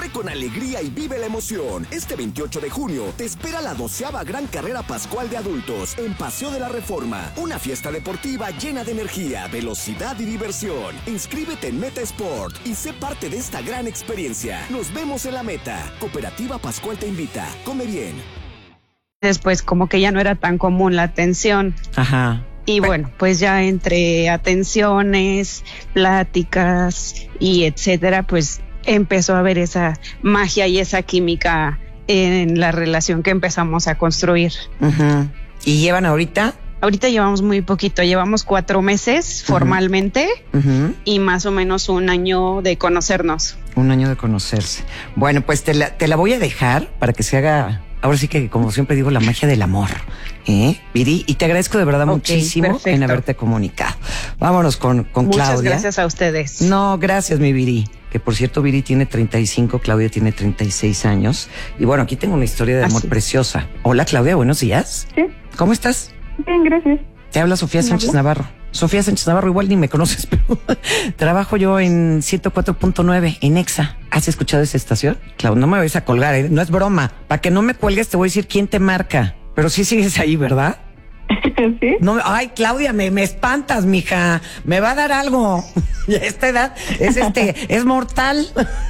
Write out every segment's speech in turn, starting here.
Corre con alegría y vive la emoción. Este 28 de junio te espera la 12ª Gran Carrera Pascual de Adultos en Paseo de la Reforma. Una fiesta deportiva llena de energía, velocidad y diversión. Inscríbete en Meta Sport y sé parte de esta gran experiencia. Nos vemos en la meta. Cooperativa Pascual te invita. Come bien. Después como que ya no era tan común la atención. Ajá. Y bueno, pues ya entre atenciones, pláticas y etcétera, pues empezó a haber esa magia y esa química en la relación que empezamos a construir. Uh-huh. ¿Y llevan ahorita? Ahorita llevamos muy poquito, llevamos 4 meses formalmente y más o menos 1 año de conocernos. 1 año de conocerse. Bueno, pues te la voy a dejar para que se haga, ahora sí que como siempre digo, la magia del amor, Viri, y te agradezco de verdad muchísimo perfecto. En haberte comunicado. Vámonos con Claudia. Muchas gracias a ustedes. No, gracias mi Viri. Que por cierto, Viri tiene 35, Claudia tiene 36 años. Y bueno, aquí tengo una historia de amor preciosa. Hola Claudia, buenos días. Sí. ¿Cómo estás? Bien, gracias. Te habla Sofía Sánchez Navarro. Sofía Sánchez Navarro, igual ni me conoces, pero trabajo yo en 104.9 en Exa. ¿Has escuchado esa estación? Claudia, no me vayas a colgar, no es broma. Para que no me cuelgues te voy a decir quién te marca. Pero sí sigues ahí, ¿verdad? Sí. No, ay, Claudia, me espantas, mija. Me va a dar algo. Y a esta edad es mortal.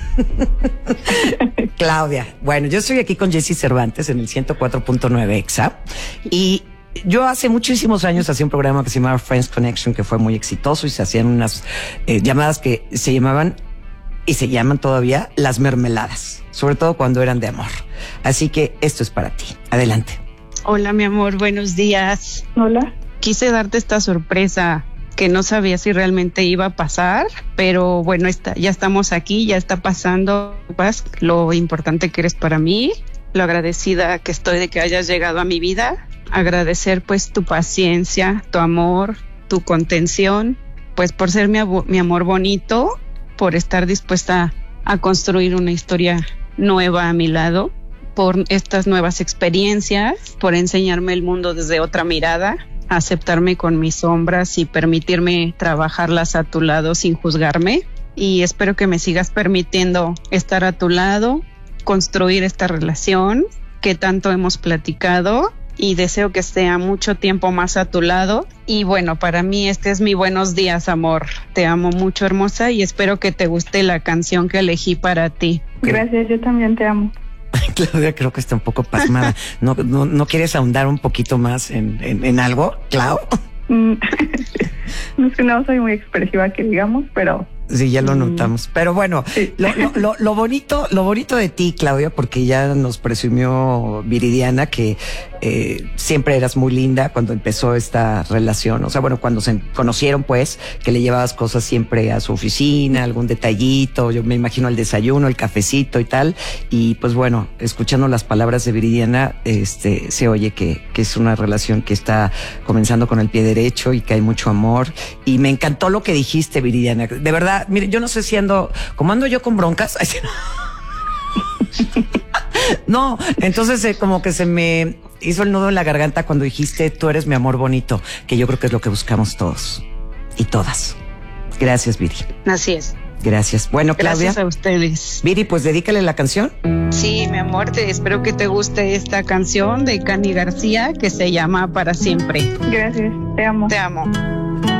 Claudia, bueno, yo estoy aquí con Jessy Cervantes en el 104.9 Exa y yo hace muchísimos años hacía un programa que se llamaba Friends Connection, que fue muy exitoso y se hacían unas llamadas que se llamaban y se llaman todavía las mermeladas, sobre todo cuando eran de amor. Así que esto es para ti. Adelante. Hola, mi amor, buenos días. Hola. Quise darte esta sorpresa que no sabía si realmente iba a pasar, pero bueno, ya estamos aquí, ya está pasando. Lo importante que eres para mí, lo agradecida que estoy de que hayas llegado a mi vida. Agradecer pues tu paciencia, tu amor, tu contención, pues por ser mi amor bonito, por estar dispuesta a construir una historia nueva a mi lado, por estas nuevas experiencias, por enseñarme el mundo desde otra mirada, aceptarme con mis sombras y permitirme trabajarlas a tu lado sin juzgarme. Y espero que me sigas permitiendo estar a tu lado, construir esta relación que tanto hemos platicado, y deseo que esté mucho tiempo más a tu lado. Y bueno, para mí este es mi buenos días, amor. Te amo mucho, hermosa, y espero que te guste la canción que elegí para ti. Gracias, yo también te amo. Claudia creo que está un poco pasmada. ¿No quieres ahondar un poquito más en algo, Clau? No es que no soy muy expresiva, que digamos, pero... Sí, ya lo notamos. Pero bueno, sí. lo bonito de ti, Claudia, porque ya nos presumió Viridiana que siempre eras muy linda cuando empezó esta relación. O sea, bueno, cuando se conocieron, pues, que le llevabas cosas siempre a su oficina, algún detallito, yo me imagino el desayuno, el cafecito y tal. Y pues bueno, escuchando las palabras de Viridiana, se oye que es una relación que está comenzando con el pie derecho y que hay mucho amor. Y me encantó lo que dijiste, Viridiana. De verdad, mire, yo no sé si ando yo con broncas. No, entonces como que se me hizo el nudo en la garganta cuando dijiste tú eres mi amor bonito, que yo creo que es lo que buscamos todos y todas. Gracias, Viri. Así es. Gracias. Bueno, Claudia. Gracias a ustedes. Viri, pues dedícale la canción. Sí, mi amor, espero que te guste esta canción de Cani García que se llama Para Siempre. Gracias, te amo. Te amo.